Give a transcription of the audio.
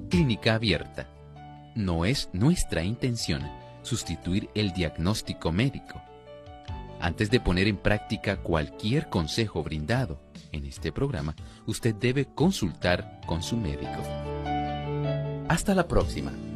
Clínica Abierta. No es nuestra intención sustituir el diagnóstico médico. Antes de poner en práctica cualquier consejo brindado en este programa, usted debe consultar con su médico. Hasta la próxima.